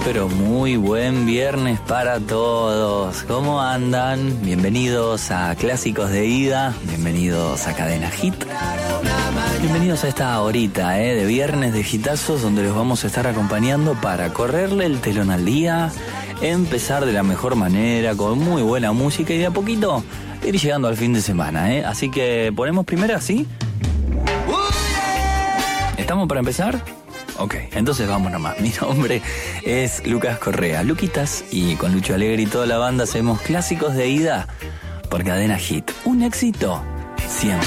pero muy buen viernes para todos. ¿Cómo andan? Bienvenidos a Clásicos de Ida, bienvenidos a Cadena Hit. Bienvenidos a esta horita de viernes de hitazos, donde los vamos a estar acompañando para correrle el telón al día, empezar de la mejor manera, con muy buena música y de a poquito ir llegando al fin de semana. Así que ponemos primero así. ¿Estamos para empezar? Ok, entonces vamos nomás. Mi nombre es Lucas Correa, Luquitas, y con Lucho Alegre y toda la banda hacemos Clásicos de Ida por Cadena Hit. Un éxito siempre.